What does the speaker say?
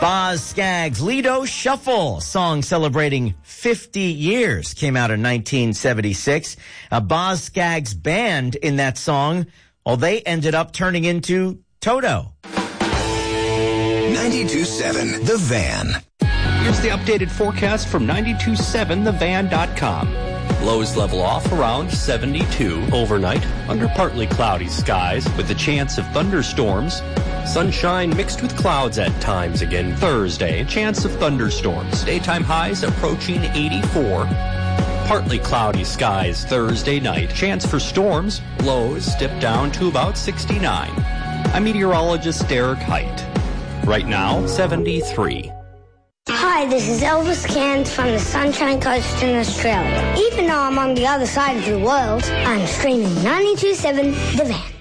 Boz Scaggs' Lido Shuffle, song celebrating 50 years, came out in 1976. Boz Scaggs' band in that song, well, they ended up turning into Toto. 92.7 The Van. Here's the updated forecast from 927thevan.com. Lows level off around 72 overnight under partly cloudy skies with a chance of thunderstorms. Sunshine mixed with clouds at times again Thursday. Chance of thunderstorms. Daytime highs approaching 84. Partly cloudy skies Thursday night. Chance for storms. Lows dip down to about 69. I'm meteorologist Derek Height. Right now, 73. Hi, this is Elvis Cairns from the Sunshine Coast in Australia. Even though I'm on the other side of the world, I'm streaming 92.7 The Van.